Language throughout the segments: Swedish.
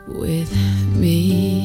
with me.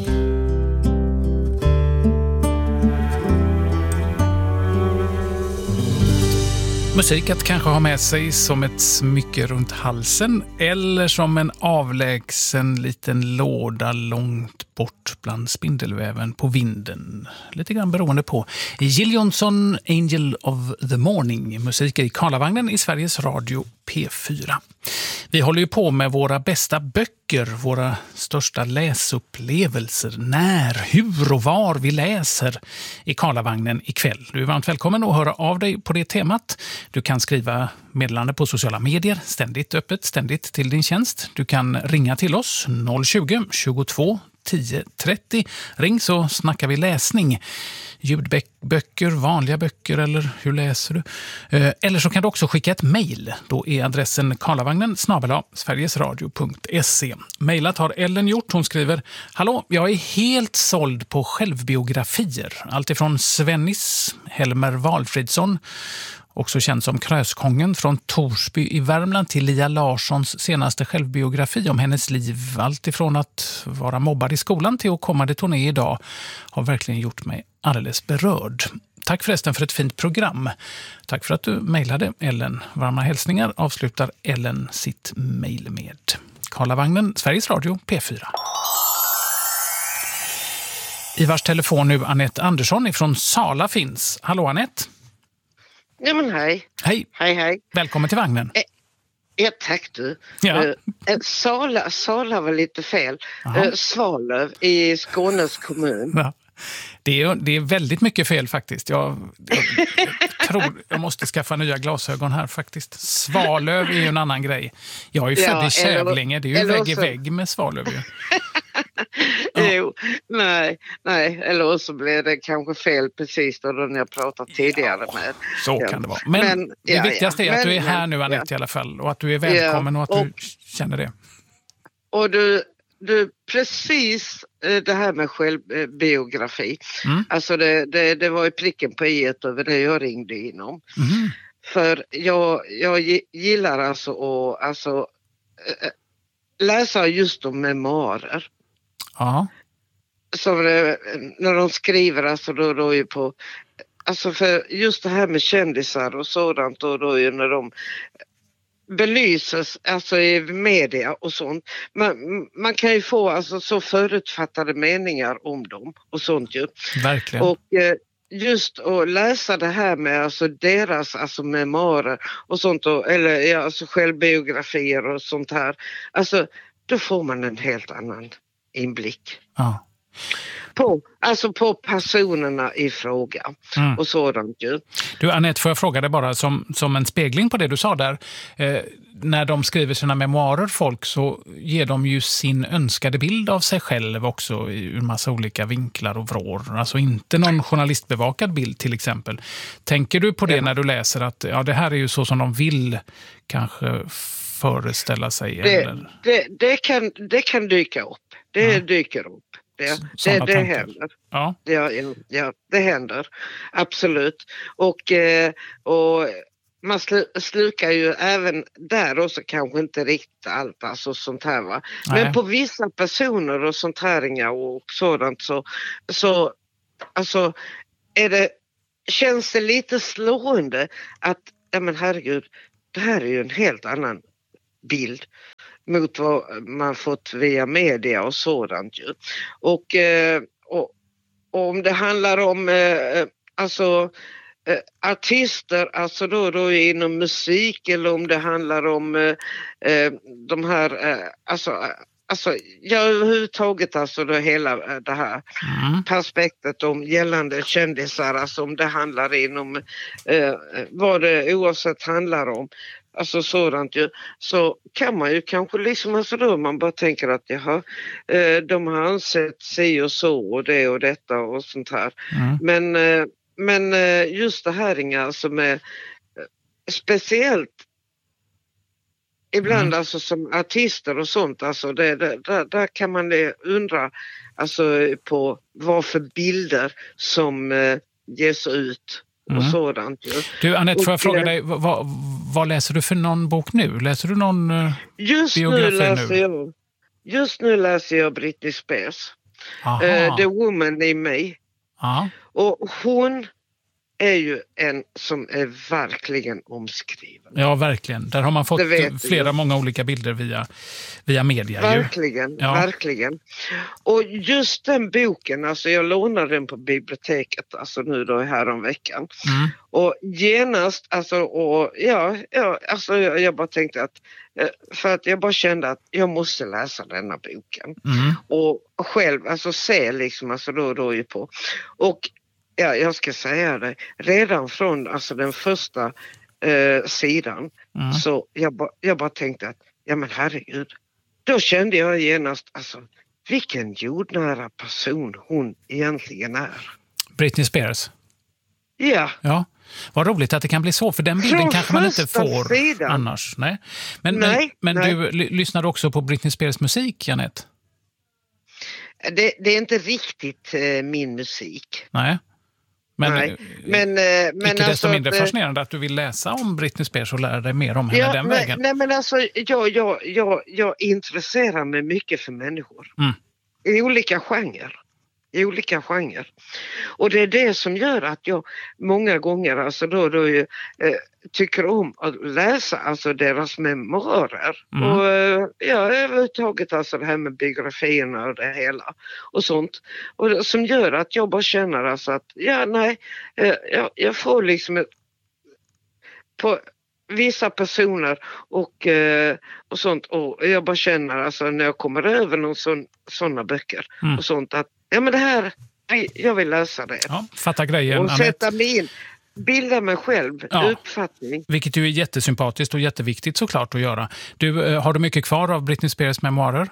Musik att kanske ha med sig som ett smycke runt halsen eller som en avlägsen liten låda långt bort bland spindelväven på vinden. Lite grann beroende på. Jill Johnson, Angel of the Morning. Musik i Karlavagnen i Sveriges Radio P4. Vi håller ju på med våra bästa böcker, våra största läsupplevelser, när, hur och var vi läser i Karlavagnen ikväll. Du är varmt välkommen att höra av dig på det temat. Du kan skriva meddelande på sociala medier, ständigt öppet, ständigt till din tjänst. Du kan ringa till oss 020 22 10 30. Ring så snackar vi läsning. Ljudböcker, vanliga böcker eller hur läser du? Eller så kan du också skicka ett mejl. Då är adressen karlavagnen@sverigesradio.se. Mejlat har Ellen gjort. Hon skriver: Hallå, jag är helt såld på självbiografier. Allt ifrån Svennis, Helmer Valfridsson, också känd som Kröskongen, från Torsby i Värmland, till Lia Larssons senaste självbiografi om hennes liv. Allt ifrån att vara mobbad i skolan till att komma dit hon är idag har verkligen gjort mig alldeles berörd. Tack förresten för ett fint program. Tack för att du mejlade, Ellen. Varma hälsningar avslutar Ellen sitt mejl med. Karlavagnen, Sveriges Radio P4. I vars telefon nu Anette Andersson ifrån Sala finns. Hallå Anette. Ja men hej. Hej. Hej hej. Välkommen till vagnen. Ja tack du. Ja. Sala var lite fel. Svalöv i Skånes kommun. Ja. Det är väldigt mycket fel faktiskt. Jag tror jag måste skaffa nya glasögon här faktiskt. Svalöv är ju en annan grej. Jag är ju född i Kävlinge. Det är ju vägg i vägg med Svalöv ju. Jo, nej, eller så blev det kanske fel precis då när jag pratade tidigare med. Så kan det vara. Men det viktigaste är att du är här nu, Anette, i alla fall. Och att du är välkommen och att du känner det. Och du precis det här med självbiografi. Alltså det var ju pricken på i-et över det jag ringde inom. För jag gillar alltså att läsa just om memoarer. Ja. Så när de skriver alltså då är ju på, alltså för just det här med kändisar och sådant och då är ju när de belyses alltså i media och sånt. Man kan ju få alltså så förutfattade meningar om dem och sånt ju. Verkligen. Och just att läsa det här med alltså deras alltså memoarer och sånt eller alltså självbiografier och sånt här. Alltså då får man en helt annan inblick. Ja. På personerna i fråga och sådant ju. Du Anette, får jag fråga dig bara som en spegling på det du sa där. När de skriver sina memoarer folk så ger de ju sin önskade bild av sig själv också i en massa olika vinklar och vrår. Alltså inte någon journalistbevakad bild till exempel. Tänker du på det när du läser att det här är ju så som de vill kanske föreställa sig? Det kan dyka upp. Det dyker upp. Det händer. Ja. Ja, det händer. Absolut. Och man slukar ju även där också kanske inte riktigt allt alltså sånt här va. Nej. Men på vissa personer och sånt här och sådant så alltså känns det lite slående att ja men herregud, det här är ju en helt annan bild mot vad man fått via media och sådant ju. Och om det handlar om artister, alltså då inom musik eller om det handlar om de här överhuvudtaget alltså då hela det här perspektet om gällande kändisar, alltså om det handlar inom vad det oavsett handlar om. Alltså sådant ju, så kan man ju kanske liksom, alltså då man bara tänker att de har ansett sig och så och det och detta och sånt här. Men just det här alltså med speciellt ibland alltså som artister och sånt, alltså där kan man undra alltså på vad för bilder som ges ut. Och sådant. Ja. Du Anette, får jag fråga dig, vad läser du för någon bok nu? Läser du någon just biografi nu? Läser jag just nu läser jag Britney Spears. The Woman in Me. Aha. Och hon är ju en som är verkligen omskriven. Ja, verkligen. Där har man fått många olika bilder via media. Verkligen, verkligen. Och just den boken, alltså jag lånade den på biblioteket alltså nu då här om veckan. Och genast, alltså, alltså jag bara tänkte att, för att jag bara kände att jag måste läsa denna boken. Och själv, alltså se liksom, alltså då ju på. Och ja, jag ska säga det. Redan från alltså den första sidan så jag bara tänkte att, ja men herregud. Då kände jag genast, alltså vilken jordnära person hon egentligen är. Britney Spears? Ja. Vad roligt att det kan bli så, för den bilden kanske man inte får annars. Nej. Men du lyssnar också på Britney Spears musik, Jeanette? Det är inte riktigt min musik. Nej. Men icke desto mindre fascinerande att du vill läsa om Britney Spears och lära dig mer om henne den vägen. Nej, men alltså jag intresserar mig mycket för människor. I olika genrer. Och det är det som gör att jag många gånger alltså då tycker om att läsa alltså deras memoarer. Och överhuvudtaget alltså det här med biografierna och det hela och sånt. Och det som gör att jag bara känner alltså att jag får liksom på vissa personer och sånt, och jag bara känner alltså när jag kommer över någon sådana böcker och sånt att ja men det här, jag vill läsa det. Ja, fatta grejen. Och sätta mig in, bilda mig själv, uppfattning. Vilket ju är jättesympatiskt och jätteviktigt såklart att göra. Har du mycket kvar av Britney Spears memoarer?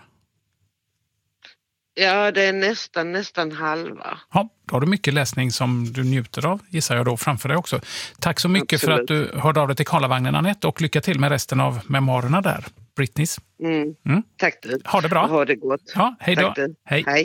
Ja, det är nästan halva. Ja, då har du mycket läsning som du njuter av, gissar jag då, framför dig också. Tack så mycket för att du hörde av dig till Karlavagnen, Anette, och lycka till med resten av memoarerna där, Britneys. Tack du. Ha det bra. Ha det gott. Ja, hej då. Hej.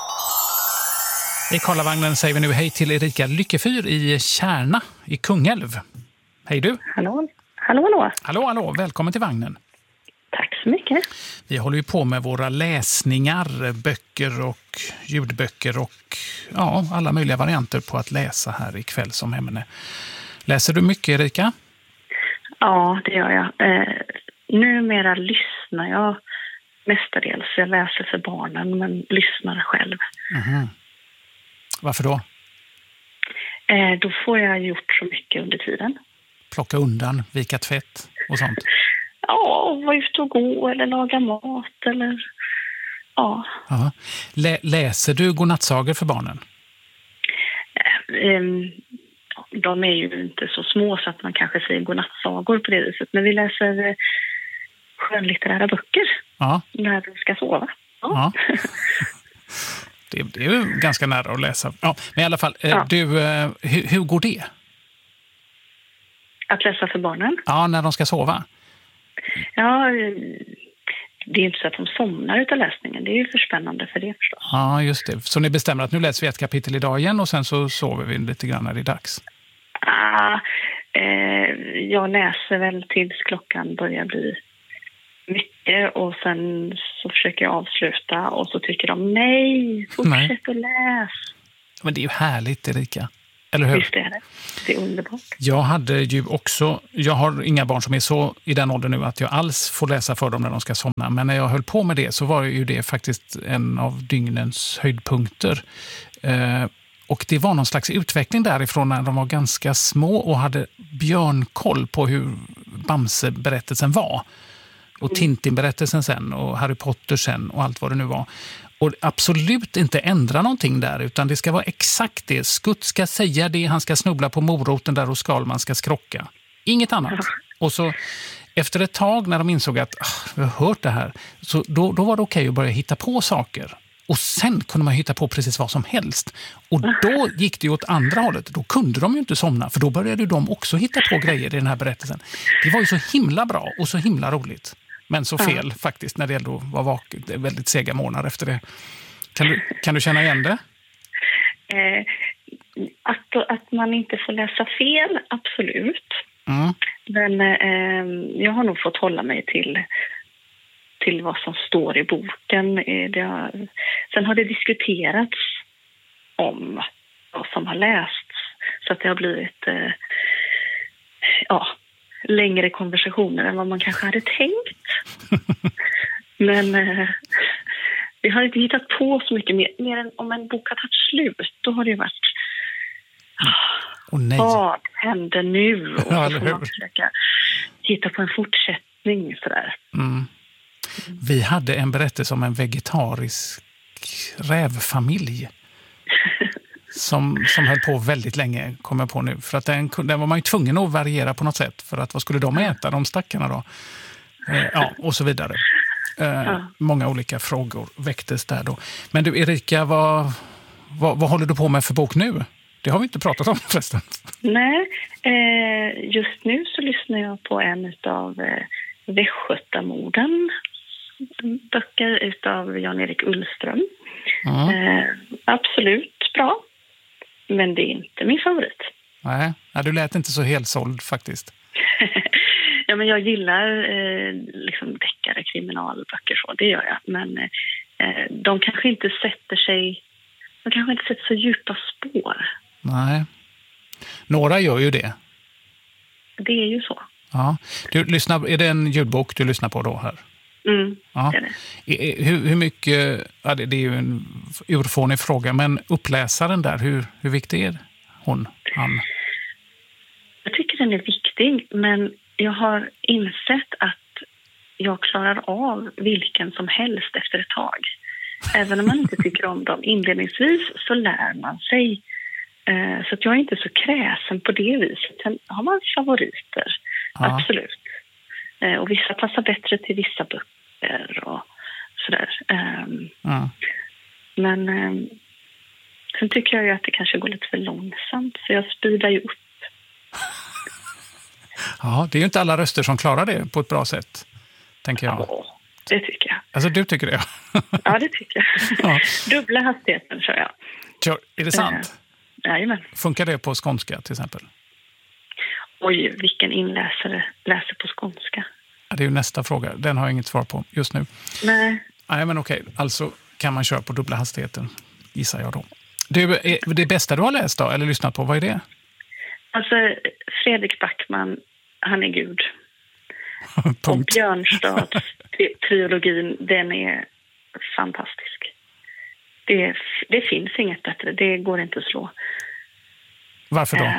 I Karlavagnen säger vi nu hej till Erika Lyckefyr i Kärna i Kungälv. Hej du. Hallå. Välkommen till vagnen. Tack så mycket. Vi håller ju på med våra läsningar, böcker och ljudböcker och alla möjliga varianter på att läsa här ikväll som ämne. Läser du mycket, Erika? Ja, det gör jag. Numera lyssnar jag mestadels. Jag läser för barnen men lyssnar själv. Varför då? Då får jag gjort så mycket under tiden. Plocka undan, vika tvätt och sånt? Ja, vara ute och gå eller laga mat eller ja. Läser du godnattsagor för barnen? De är ju inte så små så att man kanske säger godnattsagor på det viset. Men vi läser skönlitterära böcker när de ska sova. Ja. Det är ju ganska nära att läsa. Ja, men i alla fall, hur går det? Att läsa för barnen? Ja, när de ska sova. Ja, det är inte så att de somnar utav läsningen. Det är ju för spännande för det förstås. Ja, just det. Så ni bestämmer att nu läser vi ett kapitel idag igen och sen så sover vi lite grann när det är dags? Jag läser väl tills klockan börjar bli mycket och sen så försöker jag avsluta och så tycker de nej, fortsätt att läs. Men det är ju härligt, Erika. Eller hur? Visst är det. Det är underbart. Jag har inga barn som är så i den åldern nu att jag alls får läsa för dem när de ska somna. Men när jag höll på med det så var ju det faktiskt en av dygnens höjdpunkter. Och det var någon slags utveckling därifrån när de var ganska små och hade björnkoll på hur Bamse-berättelsen var. Och Tintin-berättelsen sen och Harry Potter sen och allt vad det nu var. Och absolut inte ändra någonting där, utan det ska vara exakt det. Skutt ska säga det, han ska snubbla på moroten där och Skalman ska skrocka. Inget annat. Och så efter ett tag när de insåg att vi har hört det här, så då var det okej att börja hitta på saker. Och sen kunde man hitta på precis vad som helst. Och då gick det ju åt andra hållet. Då kunde de ju inte somna, för då började de också hitta på grejer i den här berättelsen. Det var ju så himla bra och så himla roligt. Men så fel faktiskt när det gällde att vara vaken. Det är väldigt sega månader efter det. Kan du känna igen det? Att man inte får läsa fel, absolut. Men jag har nog fått hålla mig till vad som står i boken. Sen har det diskuterats om vad som har lästs, så att det har blivit längre konversationer än vad man kanske hade tänkt. Men vi har inte hittat på så mycket mer än om en bok har tagit slut. Då har det varit vad händer nu? Och så får man försöka hitta på en fortsättning sådär. Vi hade en berättelse om en vegetarisk rävfamilj som höll på väldigt länge, kommer jag på nu. För att den var man ju tvungen att variera på något sätt. För att vad skulle de äta, de stackarna då? Och så vidare. Många olika frågor väcktes där då. Men du Erika, vad håller du på med för bok nu? Det har vi inte pratat om förresten. Nej, just nu så lyssnar jag på en av Västgötamorden. Böcker utav Jan-Erik Ullström. Absolut bra. Men det är inte min favorit. Nej, du lät inte så helt såld faktiskt. Ja, men jag gillar liksom deckare, kriminalböcker så, det gör jag. Men de kanske inte sätter så djupa spår. Nej. Några gör ju det. Det är ju så. Ja. Är det en ljudbok du lyssnar på då här? Ja. Det är det. Hur mycket, det är ju en urfånig fråga, men uppläsaren där, hur viktig är han? Jag tycker den är viktig, men jag har insett att jag klarar av vilken som helst efter ett tag. Även om man inte tycker om dem inledningsvis så lär man sig. Så att jag är inte så kräsen på det viset. Sen har man favoriter, absolut. Och vissa passar bättre till vissa böcker och sådär. Men sen tycker jag ju att det kanske går lite för långsamt, så jag speedar ju upp. Ja, det är ju inte alla röster som klarar det på ett bra sätt, tänker jag. Ja, det tycker jag. Alltså, du tycker det? Ja, det tycker jag. Ja. Dubbla hastigheten kör jag. Är det sant? Jajamän. Funkar det på skånska till exempel? Oj, vilken inläsare läser på skånska? Ja, det är ju nästa fråga. Den har jag inget svar på just nu. Nej. Nej, men okej. Alltså kan man köra på dubbla hastigheten, gissar jag då. Det bästa du har läst då, eller lyssnat på, vad är det? Alltså, Fredrik Backman, han är gud. Och Punkt. Björnstads trilogin, den är fantastisk. Det finns inget bättre, det går inte att slå. Varför då?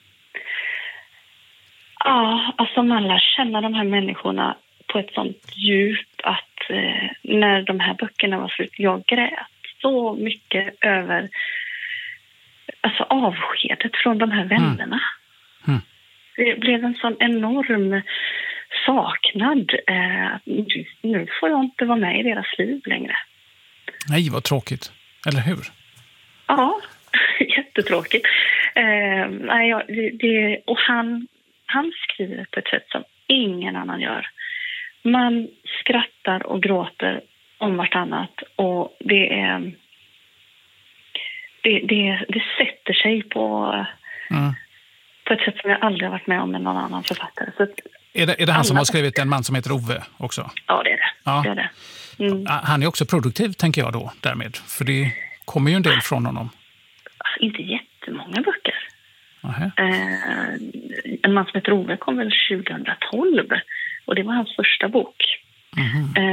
Alltså man lär känna de här människorna på ett sånt djup att när de här böckerna var slut, jag grät så mycket över avskedet från de här vännerna. Det blev en sån enorm saknad. Nu får jag inte vara med i deras liv längre. Nej, vad tråkigt. Eller hur? Ja, jättetråkigt. Och han skriver på ett sätt som ingen annan gör. Man skrattar och gråter om vartannat, och det sätter sig på ett sätt som jag aldrig har varit med om med någon annan författare. Så är det han som har skrivit En man som heter Ove också? Ja, det är det. Ja. Det är det. Han är också produktiv, tänker jag då, därmed. För det kommer ju en del från honom. Inte jättemånga böcker. En man som heter Ove kom väl 2012. Och det var hans första bok.